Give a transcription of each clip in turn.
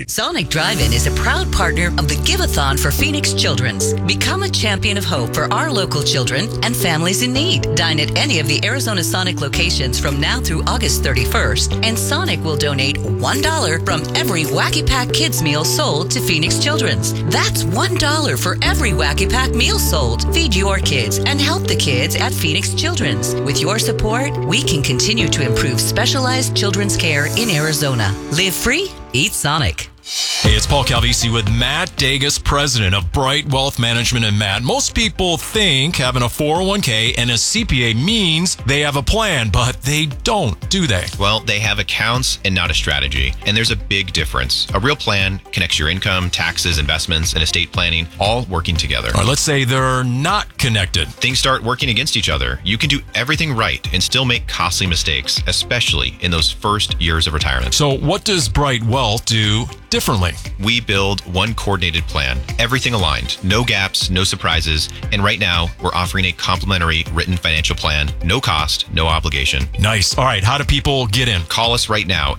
Sonic Drive-In is a proud partner of the Give-a-thon for Phoenix Children's. Become a champion of hope for our local children and families in need. Dine at any of the Arizona Sonic locations from now through August 31st, and Sonic will donate $1 from every Wacky Pack Kids meal sold to Phoenix Children's. That's $1 for every Wacky Pack meal sold. Feed your kids and help the kids at Phoenix Children's. With your support, we can continue to improve specialized children's care in Arizona. Live free, eat Sonic. Hey, it's Paul Calvisi with Matt Dagus, president of Bright Wealth Management. And Matt, most people think having a 401k and a CPA means they have a plan, but they don't, do they? Well, they have accounts and not a strategy. And there's a big difference. A real plan connects your income, taxes, investments, and estate planning all working together. All right, let's say they're not connected. Things start working against each other. You can do everything right and still make costly mistakes, especially in those first years of retirement. So what does Bright Wealth do differently? We build one coordinated plan, everything aligned, no gaps, no surprises. And right now, we're offering a complimentary written financial plan, no cost, no obligation. Nice. All right, how do people get in? Call us right now,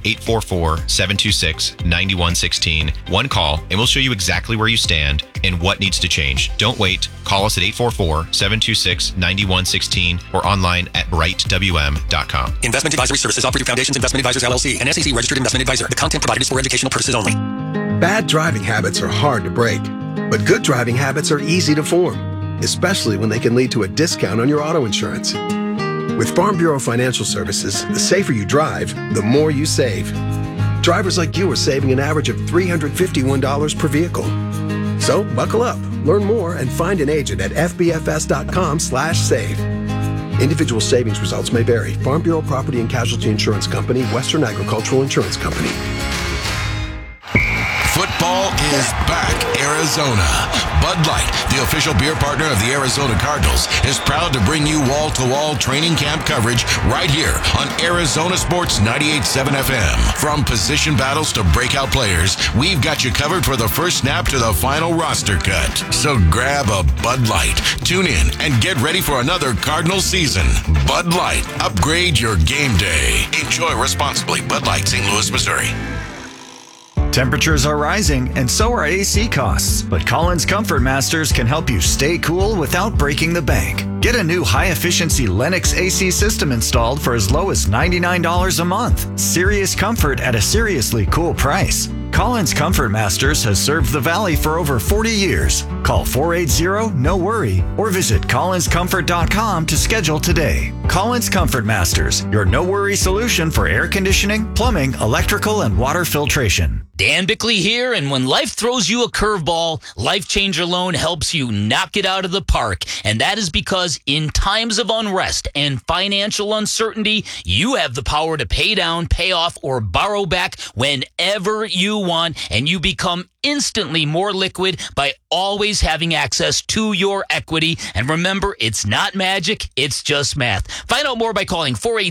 844-726-9116. One call, and we'll show you exactly where you stand and what needs to change. Don't wait. Call us at 844-726-9116 or online at brightwm.com. Investment advisory services offered through Foundations Investment Advisors, LLC, an SEC registered investment advisor. The content provided is for educational purposes only. Bad driving habits are hard to break, but good driving habits are easy to form, especially when they can lead to a discount on your auto insurance. With Farm Bureau Financial Services, the safer you drive, the more you save. Drivers like you are saving an average of $351 per vehicle. So buckle up, learn more, and find an agent at fbfs.com/save. Individual savings results may vary. Farm Bureau Property and Casualty Insurance Company, Western Agricultural Insurance Company. Football is back, Arizona. Bud Light, the official beer partner of the Arizona Cardinals, is proud to bring you wall-to-wall training camp coverage right here on Arizona Sports 98.7 FM. From position battles to breakout players, we've got you covered for the first snap to the final roster cut. So grab a Bud Light, tune in, and get ready for another Cardinal season. Bud Light, upgrade your game day. Enjoy responsibly. Bud Light, St. Louis, Missouri. Temperatures are rising, and so are AC costs. But Collins Comfort Masters can help you stay cool without breaking the bank. Get a new high-efficiency Lennox AC system installed for as low as $99 a month. Serious comfort at a seriously cool price. Collins Comfort Masters has served the Valley for over 40 years. Call 480-NO-WORRY or visit collinscomfort.com to schedule today. Collins Comfort Masters, your no-worry solution for air conditioning, plumbing, electrical, and water filtration. Dan Bickley here, and when life throws you a curveball, Life Changer Loan helps you knock it out of the park. And that is because in times of unrest and financial uncertainty, you have the power to pay down, pay off, or borrow back whenever you want, and you become instantly more liquid by always having access to your equity. And remember, it's not magic, it's just math. Find out more by calling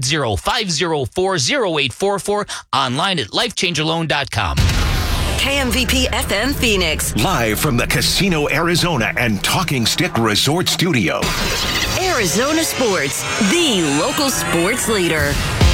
480-504-0844, online at lifechangerloan.com. KMVP FM Phoenix. Live from the Casino Arizona and Talking Stick Resort Studio. Arizona Sports, the local sports leader.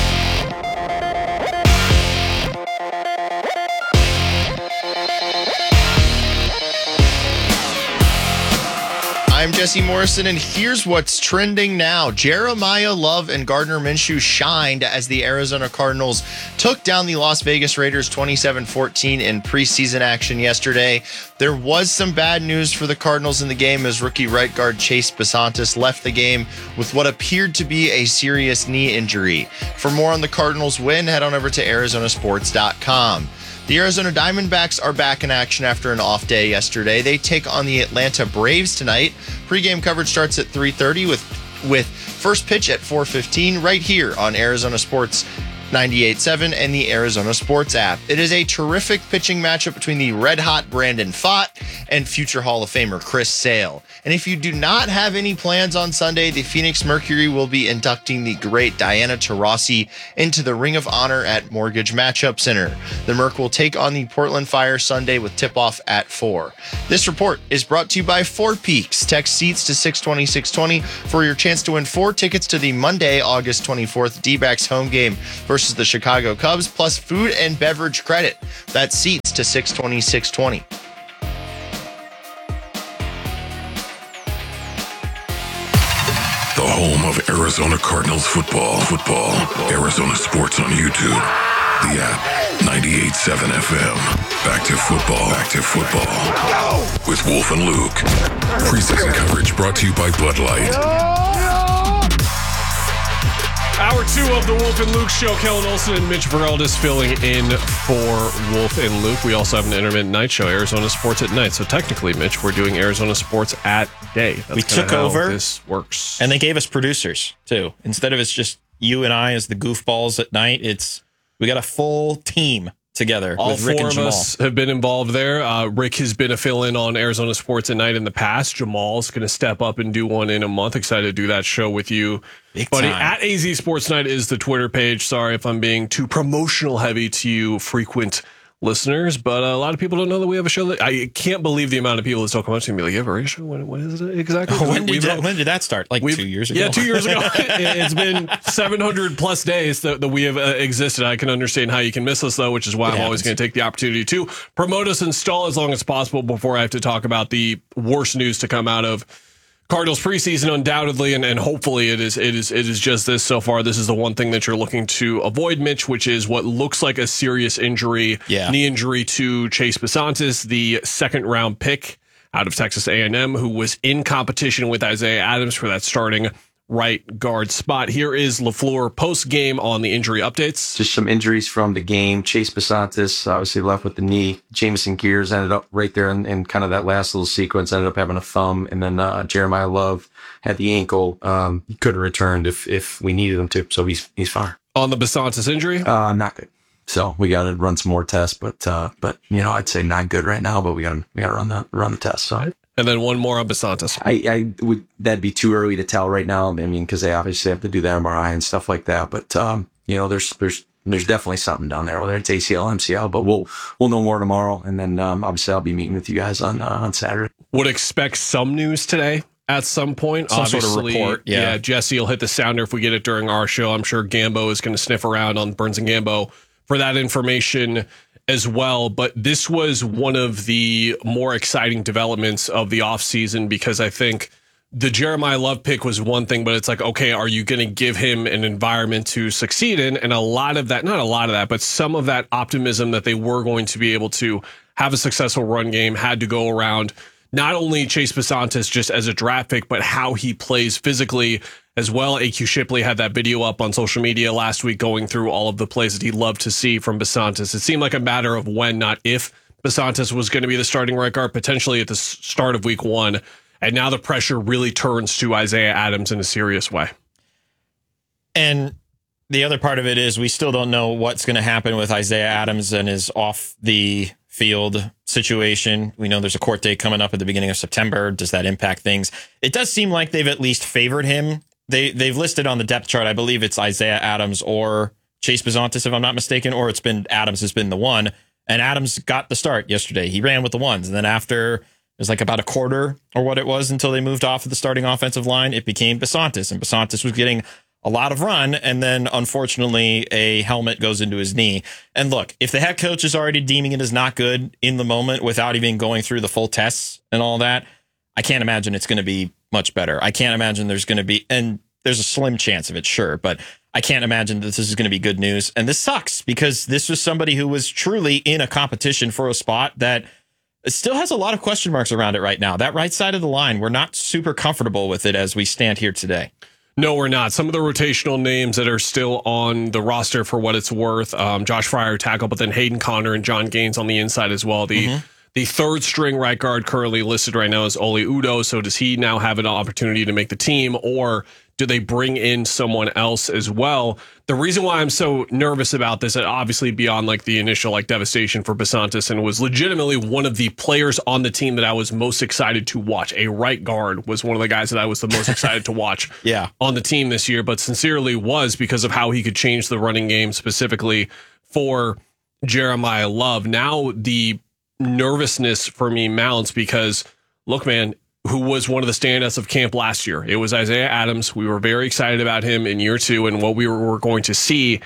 I'm Jesse Morrison, and here's what's trending now. Jeremiah Love and Gardner Minshew shined as the Arizona Cardinals took down the Las Vegas Raiders 27-14 in preseason action yesterday. There was some bad news for the Cardinals in the game as rookie right guard Chase Basantis left the game with what appeared to be a serious knee injury. For more on the Cardinals win, head on over to arizonasports.com. The Arizona Diamondbacks are back in action after an off day yesterday. They take on the Atlanta Braves tonight. Pre-game coverage starts at 3:30 with first pitch at 4:15 right here on Arizona Sports 98.7 and the Arizona Sports app. It is a terrific pitching matchup between the red-hot Brandon Pfaadt and future Hall of Famer Chris Sale. And if you do not have any plans on Sunday, the Phoenix Mercury will be inducting the great Diana Taurasi into the Ring of Honor at Mortgage Matchup Center. The Merc will take on the Portland Fire Sunday with tip-off at 4. This report is brought to you by Four Peaks. Text seats to 620-620 for your chance to win 4 tickets to the Monday, August 24th D-backs home game versus the Chicago Cubs, plus food and beverage credit. That's seats minutes to 620. The home of Arizona Cardinals football. Arizona Sports on YouTube. The app, 98.7 FM. Back to football. With Wolf and Luke. Preseason coverage brought to you by Bud Light. Hour 2 of the Wolf and Luke show. Kellen Olson and Mitch Veraldis filling in for Wolf and Luke. We also have an intermittent night show, Arizona Sports at Night. So technically, Mitch, we're doing Arizona Sports at day. That's we took over. This works. And they gave us producers, too. Instead of it's just you and I as the goofballs at night, we got a full team together. All with Rick four and of Jamal. us have been involved there. Rick has been a fill-in on Arizona Sports at Night in the past. Jamal's going to step up and do one in a month. Excited to do that show with you. Big Buddy, time. at AZ Sports Night is the Twitter page. Sorry if I'm being too promotional heavy to you frequent listeners, but a lot of people don't know that we have a show. I can't believe the amount of people that still come up to me and be like, you have a radio show? What is it exactly? When did that start? Like 2 years ago? Yeah, 2 years ago. It's been 700 plus days that we have existed. I can understand how you can miss us, though, which is why I'm always going to take the opportunity to promote us and stall as long as possible before I have to talk about the worst news to come out of Cardinals preseason, undoubtedly, and hopefully it is just this so far. This is the one thing that you're looking to avoid, Mitch, which is what looks like a serious injury, knee injury to Chase Besantis, the second-round pick out of Texas A&M, who was in competition with Isaiah Adams for that starting right guard spot. Here is LaFleur post-game on the injury updates. Just some injuries from the game. Chase Besantis obviously left with the knee. Jamison Gears ended up right there in kind of that last little sequence, ended up having a thumb. And then Jeremiah Love had the ankle. He could have returned if we needed him to. So he's fine. On the Besantis injury? Not good. So we got to run some more tests, but I'd say not good right now, but we got to run the test. So. And then one more on Besantis. That'd be too early to tell right now. I mean, because they obviously have to do the MRI and stuff like that. But there's definitely something down there, whether it's ACL, MCL. But we'll know more tomorrow, and then obviously I'll be meeting with you guys on Saturday. Would expect some news today at some point. Some sort of report. Yeah, Jesse will hit the sounder if we get it during our show. I'm sure Gambo is going to sniff around on Burns and Gambo for that information as well. But this was one of the more exciting developments of the offseason, because I think the Jeremiah Love pick was one thing, but it's like, okay, are you going to give him an environment to succeed in? And but some of that optimism that they were going to be able to have a successful run game had to go around not only Chase Besantis just as a draft pick, but how he plays physically as well. AQ Shipley had that video up on social media last week going through all of the plays that he loved to see from Besantis. It seemed like a matter of when, not if, Besantis was going to be the starting right guard, potentially at the start of week 1. And now the pressure really turns to Isaiah Adams in a serious way. And the other part of it is we still don't know what's going to happen with Isaiah Adams and his off the field situation. We know there's a court date coming up at the beginning of September. Does that impact things? It does seem like they've at least favored him. They've listed on the depth chart, I believe it's Isaiah Adams or Chase Besantis, if I'm not mistaken, or it's been Adams has been the one. And Adams got the start yesterday. He ran with the ones. And then after it was like about a quarter or what it was until they moved off of the starting offensive line, it became Besantis. And Besantis was getting a lot of run. And then unfortunately, a helmet goes into his knee. And look, if the head coach is already deeming it as not good in the moment without even going through the full tests and all that, I can't imagine it's going to be much better. I can't imagine there's going to be, and there's a slim chance of it, sure, but I can't imagine that this is going to be good news. And this sucks because this was somebody who was truly in a competition for a spot that still has a lot of question marks around it right now. That right side of the line, we're not super comfortable with it as we stand here today. No, we're not. Some of the rotational names that are still on the roster for what it's worth, Josh Fryer tackle, but then Hayden Connor and John Gaines on the inside as well. The third string right guard currently listed right now is Oli Udoh. So does he now have an opportunity to make the team, or do they bring in someone else as well? The reason why I'm so nervous about this, obviously beyond like the initial like devastation for Besantis, and was legitimately one of the players on the team that I was most excited to watch. A right guard was one of the guys that I was the most excited to watch on the team this year, but sincerely was because of how he could change the running game specifically for Jeremiah Love. Now the nervousness for me mounts because, look, man, who was one of the standouts of camp last year? It was Isaiah Adams. We were very excited about him in year 2 and what we were going to see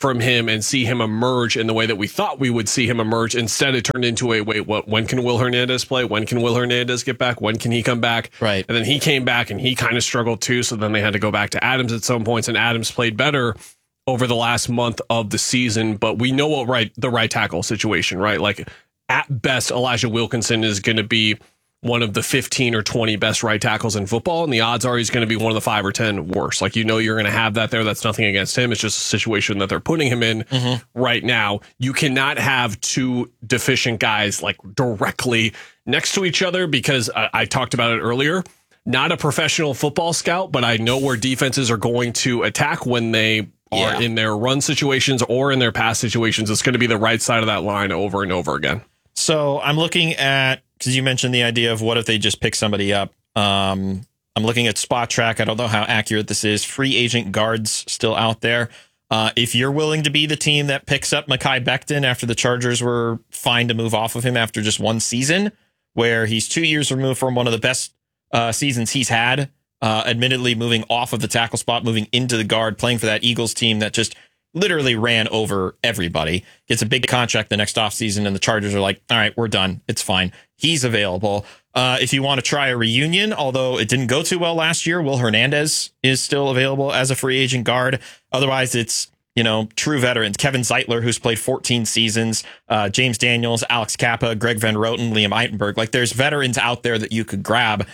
from him and see him emerge in the way that we thought we would see him emerge. Instead, it turned into when can Will Hernandez play? When can Will Hernandez get back? When can he come back? Right. And then he came back and he kind of struggled too. So then they had to go back to Adams at some points, and Adams played better over the last month of the season. But we know what the right tackle situation, right? Like at best, Elijah Wilkinson is going to be one of the 15 or 20 best right tackles in football, and the odds are he's going to be one of the 5 or 10 worst. Like, you're going to have that there. That's nothing against him. It's just a situation that they're putting him in right now. You cannot have two deficient guys like directly next to each other, because I talked about it earlier. Not a professional football scout, but I know where defenses are going to attack when they are in their run situations or in their pass situations. It's going to be the right side of that line over and over again. So I'm looking at, because you mentioned the idea of what if they just pick somebody up. I'm looking at Spot Track. I don't know how accurate this is. Free agent guards still out there. If you're willing to be the team that picks up Mekhi Becton after the Chargers were fine to move off of him after just one season, where he's 2 years removed from one of the best seasons he's had, admittedly moving off of the tackle spot, moving into the guard, playing for that Eagles team that just literally ran over everybody, gets a big contract the next offseason, and the Chargers are like, all right, we're done. It's fine. He's available. If you want to try a reunion, although it didn't go too well last year, Will Hernandez is still available as a free agent guard. Otherwise, it's, true veterans. Kevin Zeitler, who's played 14 seasons, James Daniels, Alex Kappa, Greg Van Roten, Liam Eitenberg. Like, there's veterans out there that you could grab.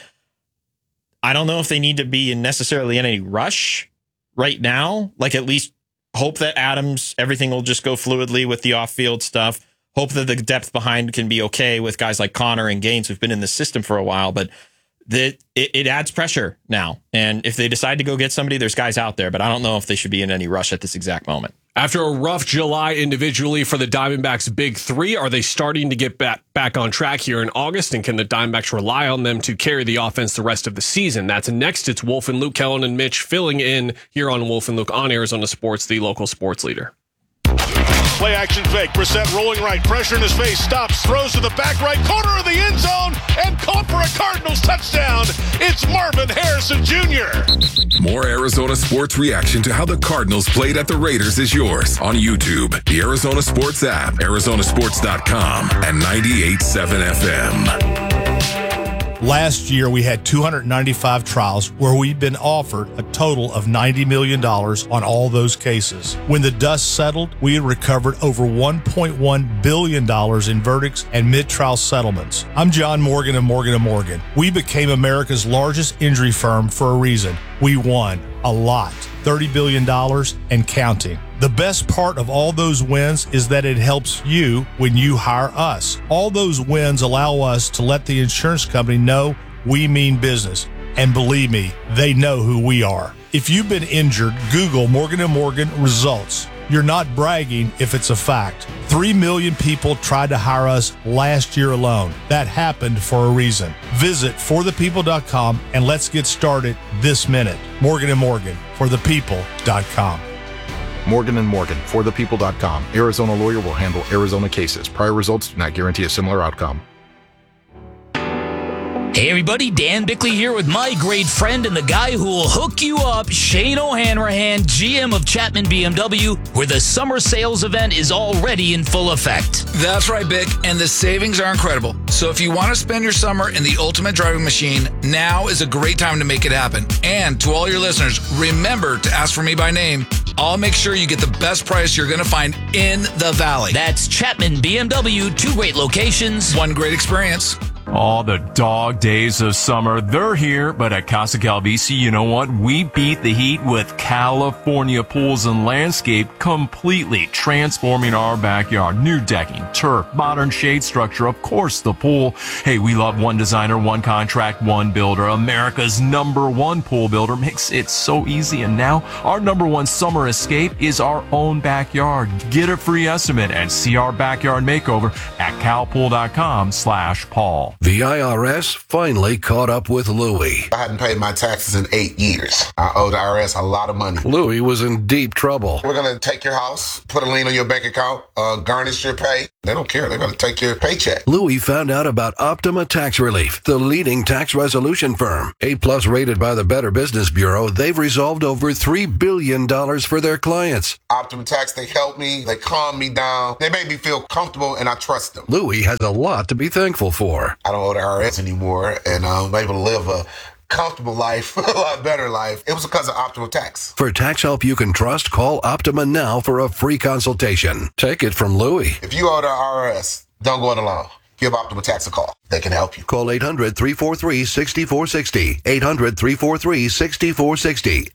I don't know if they need to be necessarily in any rush right now. Like, at least hope that Adams, everything will just go fluidly with the off-field stuff. Hope that the depth behind can be okay with guys like Connor and Gaines, who've been in the system for a while. But it adds pressure now. And if they decide to go get somebody, there's guys out there. But I don't know if they should be in any rush at this exact moment. After a rough July individually for the Diamondbacks' big three, are they starting to get back on track here in August? And can the Diamondbacks rely on them to carry the offense the rest of the season? That's next. It's Wolf and Luke, Kellen and Mitch filling in here on Wolf and Luke on Arizona Sports, the local sports leader. Play action fake. Brissett rolling right. Pressure in his face. Stops. Throws to the back right corner of the end zone. And caught for a Cardinals touchdown. It's Marvin Harrison Jr. More Arizona sports reaction to how the Cardinals played at the Raiders is yours on YouTube, the Arizona Sports app, Arizonasports.com, and 98.7 FM. Last year, we had 295 trials where we've been offered a total of $90 million on all those cases. When the dust settled, we had recovered over $1.1 billion in verdicts and mid-trial settlements. I'm John Morgan of Morgan & Morgan. We became America's largest injury firm for a reason. We won a lot, $30 billion and counting. The best part of all those wins is that it helps you when you hire us. All those wins allow us to let the insurance company know we mean business. And believe me, they know who we are. If you've been injured, Google Morgan & Morgan results. You're not bragging if it's a fact. 3 million people tried to hire us last year alone. That happened for a reason. Visit forthepeople.com and let's get started this minute. Morgan & Morgan, forthepeople.com. Morgan & Morgan, forthepeople.com. Arizona lawyer will handle Arizona cases. Prior results do not guarantee a similar outcome. Hey everybody, Dan Bickley here with my great friend and the guy who will hook you up, Shane O'Hanrahan, GM of Chapman BMW, where the summer sales event is already in full effect. That's right, Bick, and the savings are incredible. So if you want to spend your summer in the ultimate driving machine, now is a great time to make it happen. And to all your listeners, remember to ask for me by name. I'll make sure you get the best price you're going to find in the Valley. That's Chapman BMW, 2 great locations, 1 great experience. All the dog days of summer, they're here, but at Casa Calvisi, you know what? We beat the heat with California Pools and Landscape, completely transforming our backyard. New decking, turf, modern shade structure, of course the pool. Hey, we love one designer, one contract, one builder. America's #1 pool builder makes it so easy. And now our #1 summer escape is our own backyard. Get a free estimate and see our backyard makeover at calpool.com/Paul. The IRS finally caught up with Louie. I hadn't paid my taxes in 8 years. I owe the IRS a lot of money. Louie was in deep trouble. We're going to take your house, put a lien on your bank account, garnish your pay. They don't care. They're going to take your paycheck. Louis found out about Optima Tax Relief, the leading tax resolution firm. A-plus rated by the Better Business Bureau, they've resolved over $3 billion for their clients. Optima Tax, they help me. They calm me down. They make me feel comfortable, and I trust them. Louis has a lot to be thankful for. I don't owe the IRS anymore, and I'm able to live a comfortable life, a lot better life. It was because of Optima Tax. For tax help you can trust, call Optima now for a free consultation. Take it from Louis. If you owe the IRS, don't go it alone. Give Optima Tax a call. They can help you. Call 800-343-6460. 800-343-6460.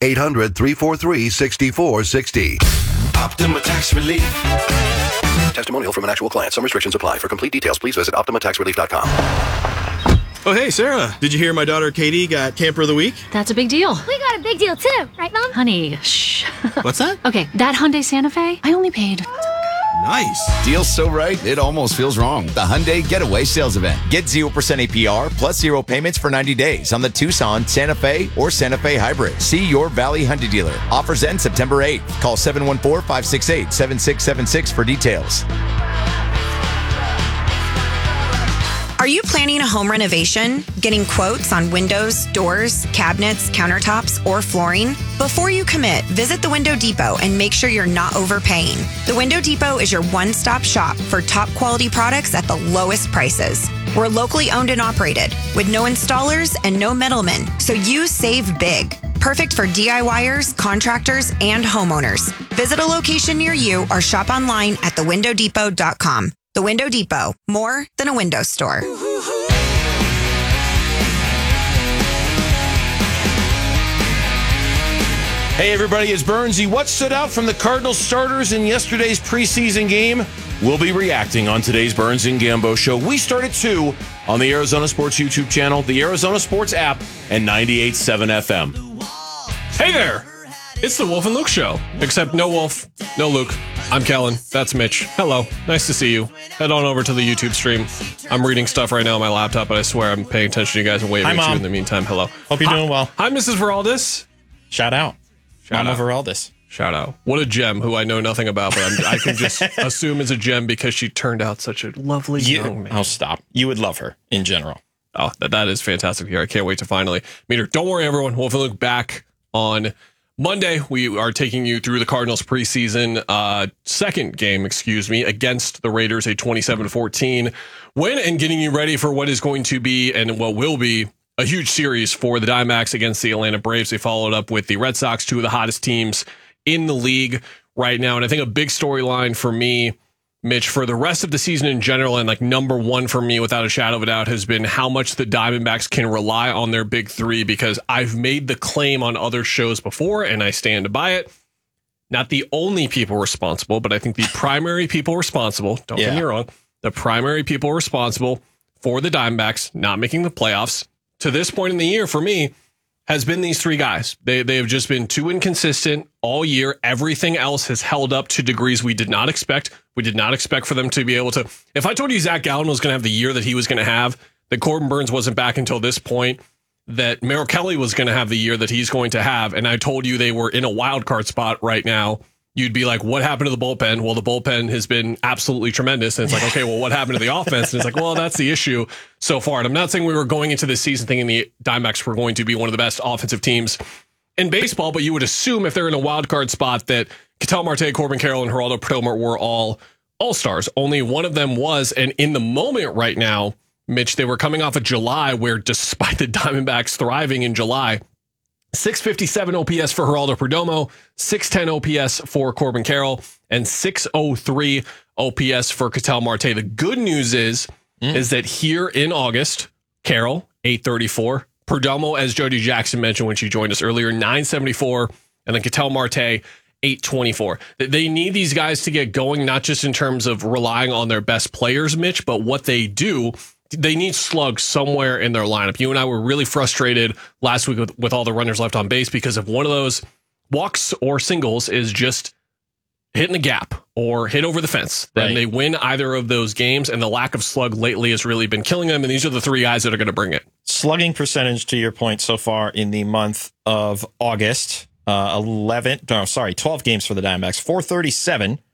800-343-6460. Optima Tax Relief. Testimonial from an actual client. Some restrictions apply. For complete details, please visit OptimaTaxRelief.com. Oh, hey, Sarah. Did you hear my daughter Katie got Camper of the Week? That's a big deal. We got a big deal too, right, Mom? Honey, shh. What's that? Okay, that Hyundai Santa Fe, I only paid. Nice. Deal's so right, it almost feels wrong. The Hyundai Getaway Sales Event. Get 0% APR plus 0 payments for 90 days on the Tucson, Santa Fe, or Santa Fe Hybrid. See your Valley Hyundai dealer. Offers end September 8th. Call 714-568-7676 for details. Are you planning a home renovation? Getting quotes on windows, doors, cabinets, countertops, or flooring? Before you commit, visit the Window Depot and make sure you're not overpaying. The Window Depot is your one-stop shop for top quality products at the lowest prices. We're locally owned and operated with no installers and no middlemen, so you save big. Perfect for DIYers, contractors, and homeowners. Visit a location near you or shop online at thewindowdepot.com. The Window Depot, more than a window store. Hey everybody, it's Bernsey. What stood out from the Cardinals starters in yesterday's preseason game? We'll be reacting on today's Burns and Gambo show. We start at 2 on the Arizona Sports YouTube channel, the Arizona Sports app, and 98.7 FM. Hey there! It's the Wolf and Luke show, except no Wolf, no Luke. I'm Kellen. That's Mitch. Hello. Nice to see you. Head on over to the YouTube stream. I'm reading stuff right now on my laptop, but I swear I'm paying attention to you guys and waving at you in the meantime. Hello. Hope you're doing well. Hi, Mrs. Veraldis. Shout out. Mama Veraldis. Shout out. What a gem who I know nothing about, but I can just assume is a gem because she turned out such a lovely young man. Oh, stop. You would love her in general. Oh, that is fantastic here. I can't wait to finally meet her. Don't worry, everyone. Wolf and Luke back on Monday. We are taking you through the Cardinals preseason second game, against the Raiders, a 27-14 win, and getting you ready for what is going to be and what will be a huge series for the Diamondbacks against the Atlanta Braves. They followed up with the Red Sox, two of the hottest teams in the league right now. And I think a big storyline for me, Mitch, for the rest of the season in general, and like number one for me without a shadow of a doubt, has been how much the Diamondbacks can rely on their big three, because I've made the claim on other shows before and I stand by it. Not the only people responsible, but I think the primary people responsible, don't get me wrong, the primary people responsible for the Diamondbacks not making the playoffs to this point in the year for me has been these three guys. They have just been too inconsistent all year. Everything else has held up to degrees we did not expect. We did not expect for them to be able to. If I told you Zach Gallen was going to have the year that he was going to have, that Corbin Burns wasn't back until this point, that Merrill Kelly was going to have the year that he's going to have, and I told you they were in a wild card spot right now, you'd be like, what happened to the bullpen? Well, the bullpen has been absolutely tremendous. And it's like, okay, well, what happened to the offense? And it's like, well, that's the issue so far. And I'm not saying we were going into this season thinking the Diamondbacks were going to be one of the best offensive teams in baseball, but you would assume if they're in a wild card spot that Ketel Marte, Corbin Carroll, and Geraldo Perdomo were all all-stars. Only one of them was. And in the moment right now, Mitch, they were coming off of July where despite the Diamondbacks thriving in July, 657 OPS for Geraldo Perdomo, 610 OPS for Corbin Carroll, and 603 OPS for Ketel Marte. The good news is that here in August, Carroll, 834, Perdomo, as Jody Jackson mentioned when she joined us earlier, 974, and then Ketel Marte, 824. They need these guys to get going, not just in terms of relying on their best players, Mitch, but what they do. They need slugs somewhere in their lineup. You and I were really frustrated last week with all the runners left on base because if one of those walks or singles is just hitting the gap or hit over the fence, then they win either of those games, and the lack of slug lately has really been killing them, and these are the three guys that are going to bring it. Slugging percentage, to your point, so far in the month of August, 12 games for the Diamondbacks, 437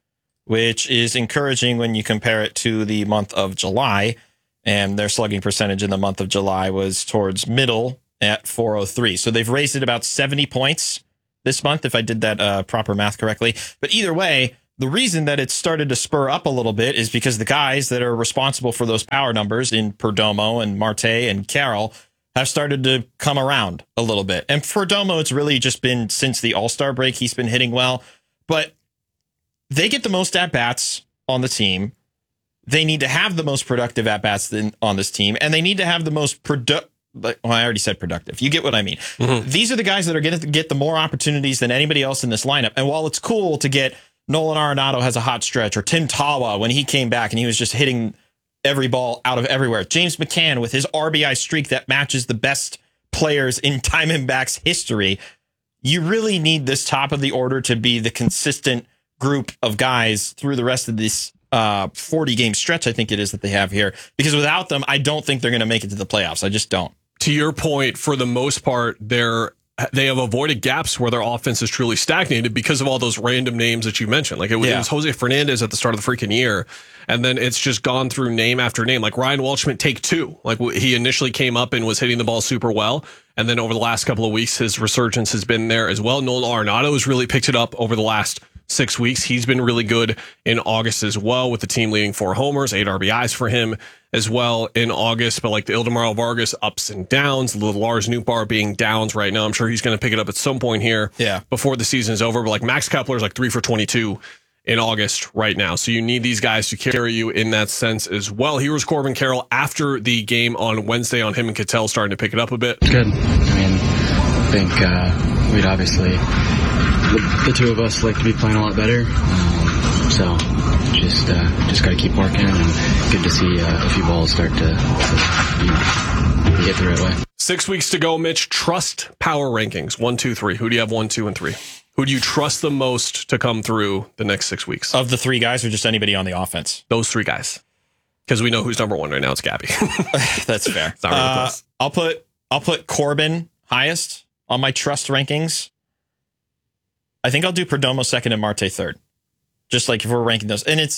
which is encouraging when you compare it to the month of July. And their slugging percentage in the month of July was towards middle at .403. So they've raised it about 70 points this month, if I did that proper math correctly. But either way, the reason that it started to spur up a little bit is because the guys that are responsible for those power numbers in Perdomo and Marte and Carroll have started to come around a little bit. And for Perdomo, it's really just been since the All-Star break, he's been hitting well. But they get the most at-bats on the team. They need to have the most productive at-bats on this team, and they need to have the most well, I already said productive. You get what I mean. Mm-hmm. These are the guys that are going to get the more opportunities than anybody else in this lineup. And while it's cool to get Nolan Arenado has a hot stretch, or Tim Tawa when he came back and he was just hitting every ball out of everywhere, James McCann with his RBI streak that matches the best players in Diamondbacks history, you really need this top of the order to be the consistent group of guys through the rest of this 40-game stretch, I think it is, that they have here. Because without them, I don't think they're going to make it to the playoffs. I just don't. To your point, for the most part, they have avoided gaps where their offense is truly stagnated because of all those random names that you mentioned. Like it was Jose Fernandez at the start of the freaking year, and then it's just gone through name after name. Like Ryan Welchman, take two. Like he initially came up and was hitting the ball super well, and then over the last couple of weeks, his resurgence has been there as well. Nolan Arenado has really picked it up over the last 6 weeks. He's been really good in August as well, with the team leading 4 homers, 8 RBIs for him as well in August. But like the Ildemaro Vargas ups and downs, the Lars Nootbaar being downs right now. I'm sure he's going to pick it up at some point here before the season is over. But like Max Kepler is like 3 for 22 in August right now. So you need these guys to carry you in that sense as well. Here was Corbin Carroll after the game on Wednesday on him and Ketel starting to pick it up a bit. Good. I mean, I think we'd obviously, the two of us like to be playing a lot better. So just got to keep working, and good to see a few balls start to get the right way. 6 weeks to go, Mitch. Trust power rankings. 1, 2, 3. Who do you have 1, 2, and 3? Who do you trust the most to come through the next 6 weeks? Of the 3 guys, or just anybody on the offense? Those 3 guys. Because we know who's number 1 right now. It's Gabby. That's fair. It's not really close. I'll put Corbin highest on my trust rankings. I think I'll do Perdomo second and Marte third. Just like if we're ranking those. And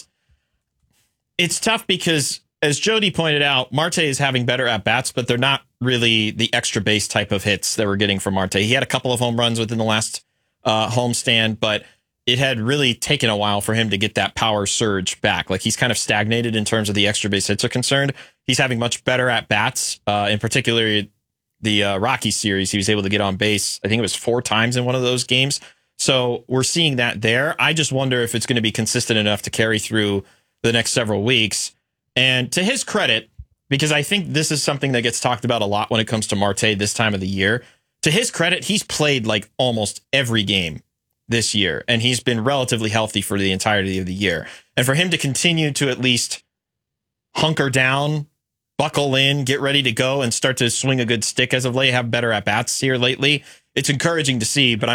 it's tough because, as Jody pointed out, Marte is having better at-bats, but they're not really the extra base type of hits that we're getting from Marte. He had a couple of home runs within the last homestand, but it had really taken a while for him to get that power surge back. Like he's kind of stagnated in terms of the extra base hits are concerned. He's having much better at-bats, in particular the Rockies series. He was able to get on base, I think it was 4 times in one of those games. So we're seeing that there. I just wonder if it's going to be consistent enough to carry through the next several weeks. And to his credit, because I think this is something that gets talked about a lot when it comes to Marte this time of the year, to his credit, he's played like almost every game this year, and he's been relatively healthy for the entirety of the year. And for him to continue to at least hunker down, buckle in, get ready to go, and start to swing a good stick as of late, have better at-bats here lately, it's encouraging to see, but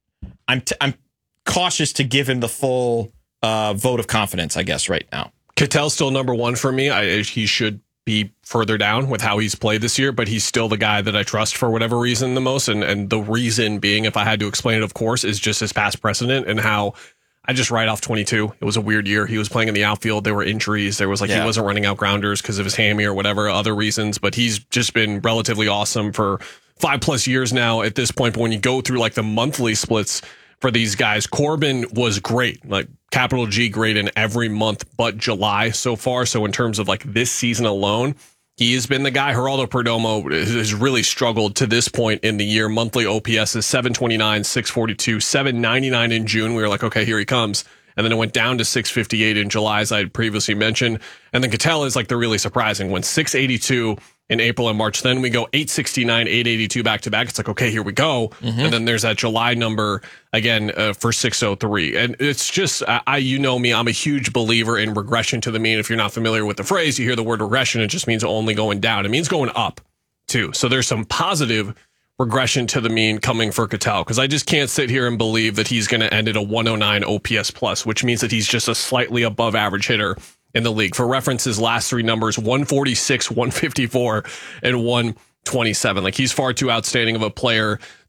I'm cautious to give him the full vote of confidence, I guess, right now. Ketel's still number 1 for me. He should be further down with how he's played this year, but he's still the guy that I trust for whatever reason the most. And the reason being, if I had to explain it, of course, is just his past precedent and how I just write off 22. It was a weird year. He was playing in the outfield. There were injuries. There was he wasn't running out grounders because of his hammy or whatever other reasons, but he's just been relatively awesome for 5+ years now at this point. But when you go through like the monthly splits for these guys, Corbin was great, like capital G great in every month but July so far. So in terms of like this season alone, he has been the guy. Geraldo Perdomo has really struggled to this point in the year. Monthly OPS is 729, 642, 799 in June. We were like, okay, here he comes. And then it went down to 658 in July, as I had previously mentioned. And then Ketel is like the really surprising one, 682 in April and March. Then we go 869, 882 back to back. It's like, okay, here we go. Mm-hmm. And then there's that July number again for 603. And it's just, you know me, I'm a huge believer in regression to the mean. If you're not familiar with the phrase, you hear the word regression, it just means only going down. It means going up too. So there's some positive regression to the mean coming for Ketel, because I just can't sit here and believe that he's going to end at a 109 OPS plus, which means that he's just a slightly above average hitter in the league. For reference, his last 3 numbers, 146, 154, and 127. Like, he's far too outstanding of a player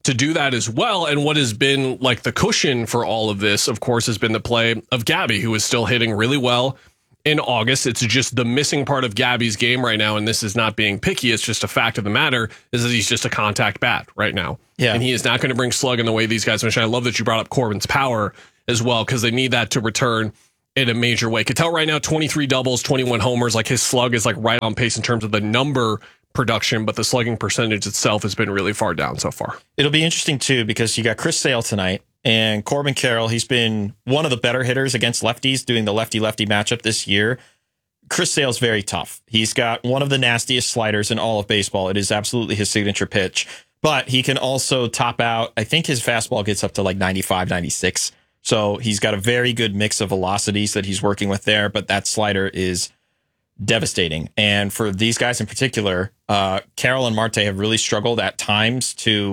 to do that as well. And what has been like the cushion for all of this, of course, has been the play of Gabby, who is still hitting really well in August. It's just the missing part of Gabby's game right now, and this is not being picky. It's just a fact of the matter is that he's just a contact bat right now. Yeah. And he is not going to bring slug in the way these guys mentioned. I love that you brought up Corbin's power as well, because they need that to return in a major way. Ketel right now, 23 doubles, 21 homers. Like his slug is like right on pace in terms of the number production, but the slugging percentage itself has been really far down so far. It'll be interesting too, because you got Chris Sale tonight and Corbin Carroll. He's been one of the better hitters against lefties doing the lefty-lefty matchup this year. Chris Sale's very tough. He's got one of the nastiest sliders in all of baseball. It is absolutely his signature pitch, but he can also top out. I think his fastball gets up to like 95, 96. So he's got a very good mix of velocities that he's working with there, but that slider is devastating. And for these guys in particular, Carroll and Marte have really struggled at times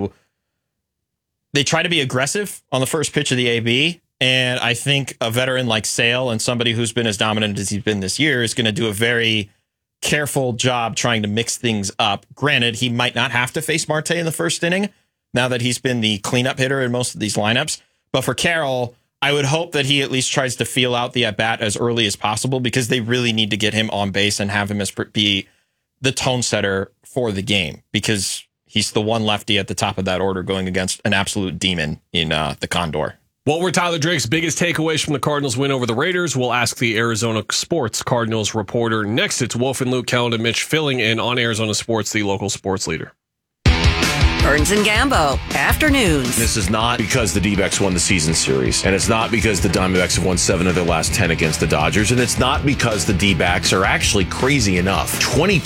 they try to be aggressive on the first pitch of the AB. And I think a veteran like Sale and somebody who's been as dominant as he's been this year is going to do a very careful job trying to mix things up. Granted, he might not have to face Marte in the first inning now that he's been the cleanup hitter in most of these lineups. But for Carroll, I would hope that he at least tries to feel out the at-bat as early as possible, because they really need to get him on base and have him be the tone setter for the game, because he's the one lefty at the top of that order going against an absolute demon in the Condor. What were Tyler Drake's biggest takeaways from the Cardinals' win over the Raiders? We'll ask the Arizona Sports Cardinals reporter next. It's Wolf and Luke, Kellen and Mitch filling in on Arizona Sports, the local sports leader. Burns and Gambo, afternoons. This is not because the D-backs won the season series, and it's not because the Diamondbacks have won 7 of their last 10 against the Dodgers, and it's not because the D-backs are actually crazy enough.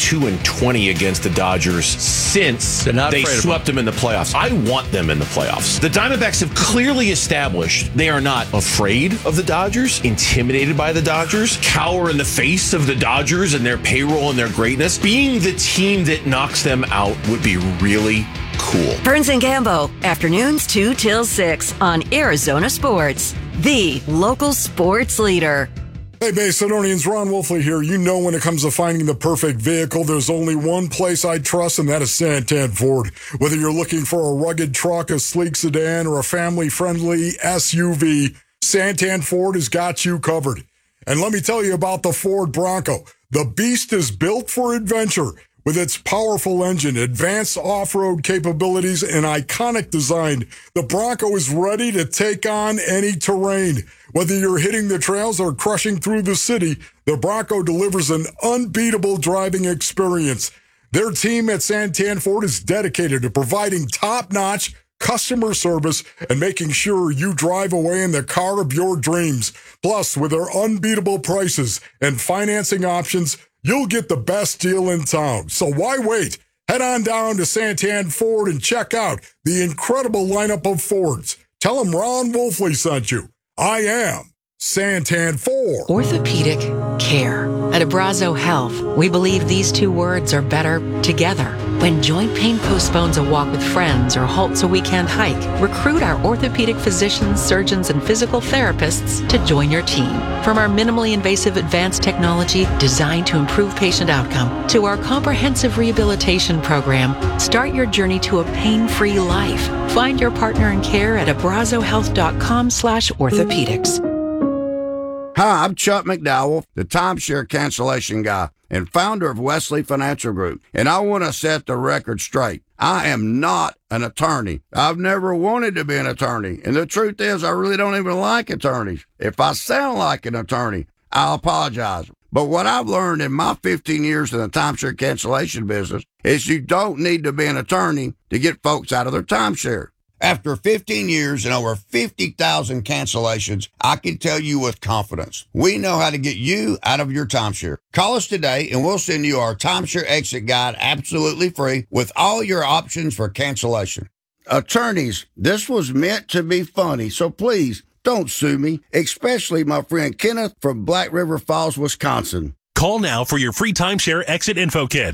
22-20 against the Dodgers since they swept them in the playoffs. I want them in the playoffs. The Diamondbacks have clearly established they are not afraid of the Dodgers, intimidated by the Dodgers, cower in the face of the Dodgers and their payroll and their greatness. Being the team that knocks them out would be really cool. Burns and Gambo, afternoons 2 till 6 on Arizona Sports, the local sports leader. Hey, Macedonians, Ron Wolfley here. You know, when it comes to finding the perfect vehicle, there's only one place I trust, and that is Santan Ford. Whether you're looking for a rugged truck, a sleek sedan, or a family-friendly SUV, Santan Ford has got you covered. And let me tell you about the Ford Bronco. The beast is built for adventure. With its powerful engine, advanced off-road capabilities, and iconic design, the Bronco is ready to take on any terrain. Whether you're hitting the trails or crushing through the city, the Bronco delivers an unbeatable driving experience. Their team at Santan Ford is dedicated to providing top-notch customer service and making sure you drive away in the car of your dreams. Plus, with their unbeatable prices and financing options, you'll get the best deal in town. So why wait? Head on down to Santan Ford and check out the incredible lineup of Fords. Tell them Ron Wolfley sent you. I am Santan Ford. Orthopedic care. At Abrazo Health, we believe these two words are better together. When joint pain postpones a walk with friends or halts a weekend hike, recruit our orthopedic physicians, surgeons, and physical therapists to join your team. From our minimally invasive advanced technology designed to improve patient outcome to our comprehensive rehabilitation program, start your journey to a pain-free life. Find your partner in care at abrazohealth.com/orthopedics. Hi, I'm Chuck McDowell, the timeshare cancellation guy and founder of Wesley Financial Group, and I want to set the record straight. I am not an attorney. I've never wanted to be an attorney, and the truth is I really don't even like attorneys. If I sound like an attorney, I'll apologize. But what I've learned in my 15 years in the timeshare cancellation business is you don't need to be an attorney to get folks out of their timeshare. After 15 years and over 50,000 cancellations, I can tell you with confidence, we know how to get you out of your timeshare. Call us today and we'll send you our timeshare exit guide absolutely free with all your options for cancellation. Attorneys, this was meant to be funny, so please don't sue me, especially my friend Kenneth from Black River Falls, Wisconsin. Call now for your free timeshare exit info kit.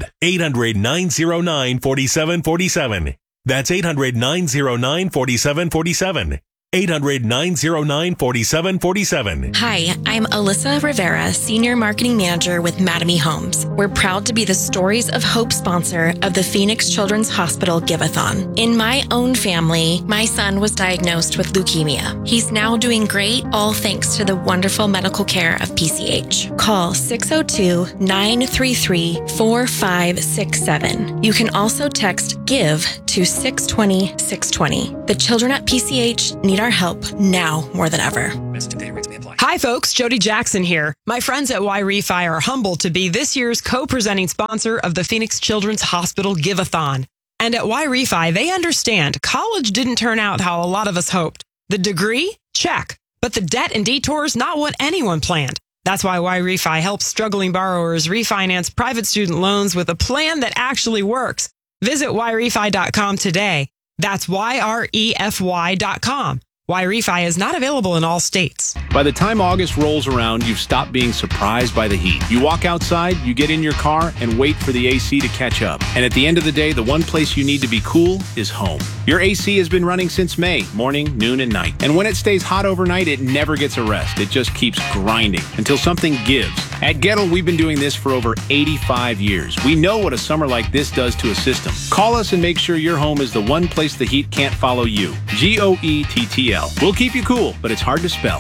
800-909-4747. That's 800-909-4747. 800-909-4747. Hi, I'm Alyssa Rivera, Senior Marketing Manager with Mattamy Homes. We're proud to be the Stories of Hope sponsor of the Phoenix Children's Hospital Give-a-thon. In my own family, my son was diagnosed with leukemia. He's now doing great, all thanks to the wonderful medical care of PCH. Call 602-933-4567. You can also text GIVE to 620-620. The children at PCH need our help now more than ever. Hi, folks. Jody Jackson here. My friends at Y-Refi are humbled to be this year's co-presenting sponsor of the Phoenix Children's Hospital Give-a-thon. And at Y-Refi, they understand college didn't turn out how a lot of us hoped. The degree? Check. But the debt and detours, not what anyone planned. That's why Y-Refi helps struggling borrowers refinance private student loans with a plan that actually works. Visit YRefi.com today. That's YREFY.com. Y-Refi is not available in all states. By the time August rolls around, you've stopped being surprised by the heat. You walk outside, you get in your car, and wait for the AC to catch up. And at the end of the day, the one place you need to be cool is home. Your AC has been running since May, morning, noon, and night. And when it stays hot overnight, it never gets a rest. It just keeps grinding until something gives. At Gettle, we've been doing this for over 85 years. We know what a summer like this does to a system. Call us and make sure your home is the one place the heat can't follow you. GOETTL. We'll keep you cool, but it's hard to spell.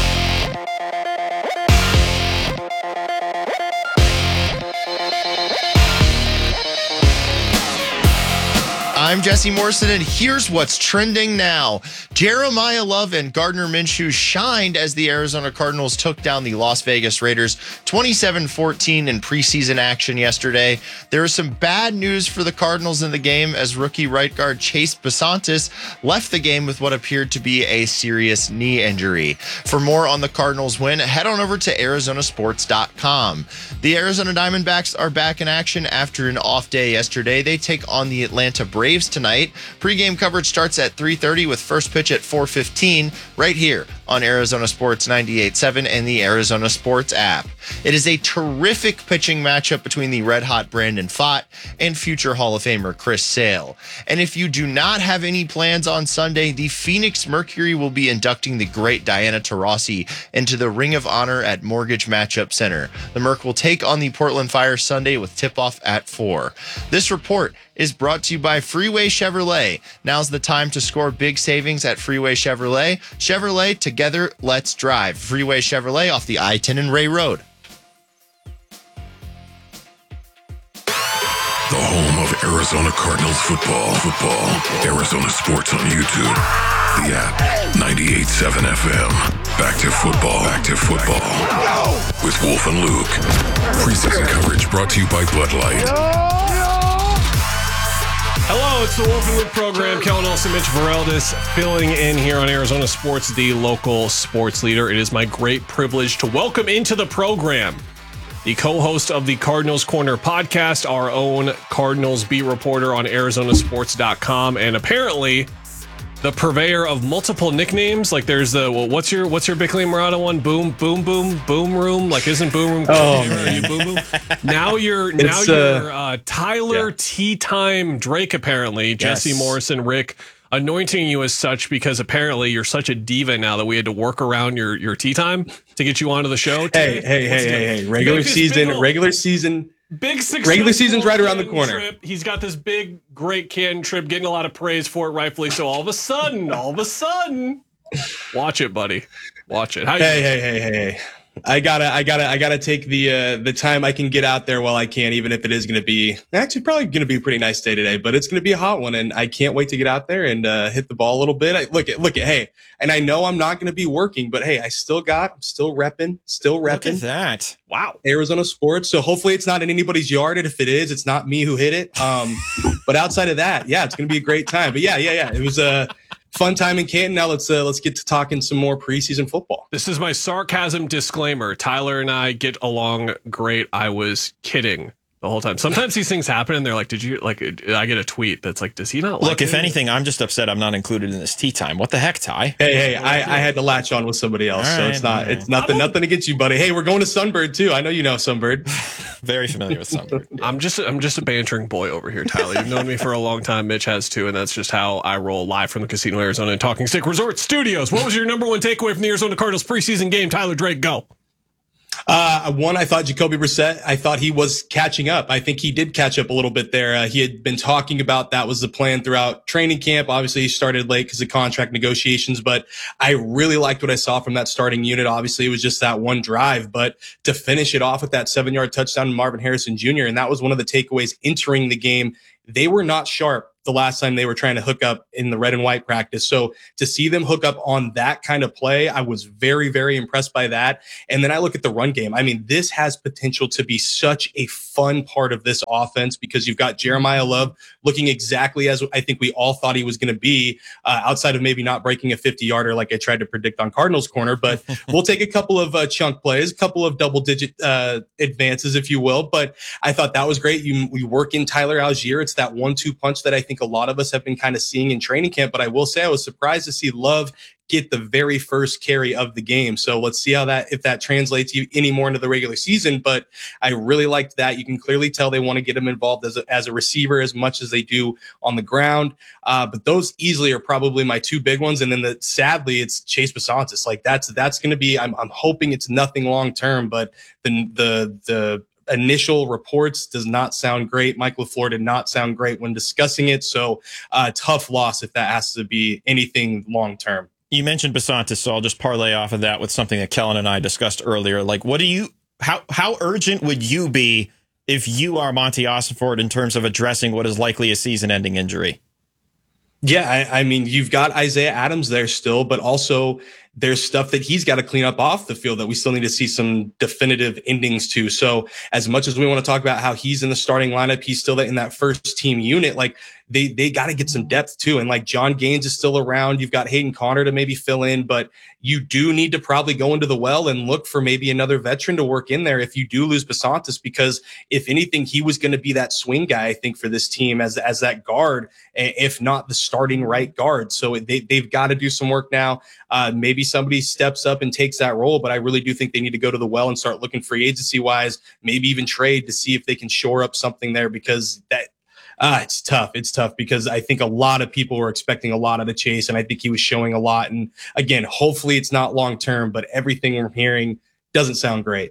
I'm Jesse Morrison, and here's what's trending now. Jeremiah Love and Gardner Minshew shined as the Arizona Cardinals took down the Las Vegas Raiders 27-14 in preseason action yesterday. There is some bad news for the Cardinals in the game as rookie right guard Chase Besantis left the game with what appeared to be a serious knee injury. For more on the Cardinals win, head on over to ArizonaSports.com. The Arizona Diamondbacks are back in action after an off day yesterday. They take on the Atlanta Braves tonight. Pre-game coverage starts at 3:30 with first pitch at 4:15 right here on Arizona Sports 98.7 and the Arizona Sports app. It is a terrific pitching matchup between the red-hot Brandon Pfaadt and future Hall of Famer Chris Sale. And if you do not have any plans on Sunday, the Phoenix Mercury will be inducting the great Diana Taurasi into the Ring of Honor at Mortgage Matchup Center. The Merc will take on the Portland Fire Sunday with tip-off at 4. This report is brought to you by Freeway Chevrolet. Now's the time to score big savings at Freeway Chevrolet. Chevrolet, together, let's drive. Freeway Chevrolet off the I-10 and Ray Road. The home of Arizona Cardinals football. Arizona Sports on YouTube. The app, 98.7 FM. Back to football. With Wolf and Luke. Preseason coverage brought to you by Bud Light. Hello, it's the Wolf and Luke program. Kellen Olson, Mitch Vareldis filling in here on Arizona Sports, the local sports leader. It is my great privilege to welcome into the program the co-host of the Cardinals Corner podcast, our own Cardinals beat reporter on ArizonaSports.com, and apparently the purveyor of multiple nicknames. Like there's the what's your Bickley Murata one? Boom room. Like isn't boom room? Oh, are you boom? Now you're Tyler Tea Time Drake. Apparently, Jesse Morrison, Rick anointing you as such because apparently you're such a diva now that we had to work around your tea time to get you onto the show today. Hey. Regular season. Big success. Regular season's right around the corner. Trip. He's got this big, great Canton trip, getting a lot of praise for it, rightfully so. All of a sudden, watch it, buddy. Watch it. Hey. I gotta take the time I can get out there while I can, even if it is going to be actually probably going to be a pretty nice day today, but it's going to be a hot one, and I can't wait to get out there and hit the ball a little bit. Look at hey, and I know I'm not going to be working, but hey, I'm still repping. Look at that! Wow, Arizona Sports. So hopefully it's not in anybody's yard, and if it is, it's not me who hit it. But outside of that, yeah, it's going to be a great time. But yeah, it was fun time in Canton. Now let's get to talking some more preseason football. This is my sarcasm disclaimer. Tyler and I get along great. I was kidding. the whole time. Sometimes these things happen and they're like, I get a tweet that's like, does he not like Look, if anything, I'm just upset I'm not included in this tea time. What the heck, Ty? Hey, I had to latch on with somebody else, so it's nothing against you, buddy. Hey, we're going to Sunbird too. I know you know Sunbird. Very familiar with Sunbird. I'm just a bantering boy over here, Tyler. You've known me for a long time. Mitch has too, and that's just how I roll, live from the Casino Arizona and Talking Stick Resort Studios. What was your number one takeaway from the Arizona Cardinals preseason game? Tyler Drake, go. One, I thought Jacoby Brissett, I thought he was catching up. I think he did catch up a little bit there. He had been talking about that was the plan throughout training camp. Obviously, he started late because of contract negotiations, but I really liked what I saw from that starting unit. Obviously, it was just that one drive, but to finish it off with that 7-yard touchdown to Marvin Harrison Jr., and that was one of the takeaways entering the game. They were not sharp the last time they were trying to hook up in the red and white practice. So to see them hook up on that kind of play, I was very, very impressed by that. And then I look at the run game. I mean, this has potential to be such a fun part of this offense because you've got Jeremiah Love looking exactly as I think we all thought he was going to be, outside of maybe not breaking a 50-yarder like I tried to predict on Cardinals corner. But we'll take a couple of chunk plays, a couple of double-digit advances, if you will. But I thought that was great. You work in Tyler Algier. It's that 1-2 punch that I think a lot of us have been kind of seeing in training camp. But I will say I was surprised to see Love get the very first carry of the game. So let's see how if that translates any more into the regular season. But I really liked that. You can clearly tell they want to get him involved as a receiver as much as they do on the ground. But those easily are probably my two big ones. And then sadly, it's Chase Bisontis. Like that's going to be, I'm hoping it's nothing long-term, but the initial reports does not sound great. Mike LaFleur did not sound great when discussing it. So tough loss if that has to be anything long-term. You mentioned Bisontis, so I'll just parlay off of that with something that Kellen and I discussed earlier. Like, how urgent would you be if you are Monty Ossenford in terms of addressing what is likely a season-ending injury? Yeah, I mean, you've got Isaiah Adams there still, but also there's stuff that he's got to clean up off the field that we still need to see some definitive endings to. So as much as we want to talk about how he's in the starting lineup, he's still in that first team unit. Like they got to get some depth too. And like John Gaines is still around. You've got Hayden Conner to maybe fill in, but you do need to probably go into the well and look for maybe another veteran to work in there if you do lose Bisontis, because if anything, he was going to be that swing guy, I think, for this team as that guard, if not the starting right guard. So they've got to do some work now. Maybe somebody steps up and takes that role, but I really do think they need to go to the well and start looking free agency wise, maybe even trade to see if they can shore up something there, because it's tough. It's tough because I think a lot of people were expecting a lot of the Chase, and I think he was showing a lot. And again, hopefully it's not long term, but everything we're hearing doesn't sound great.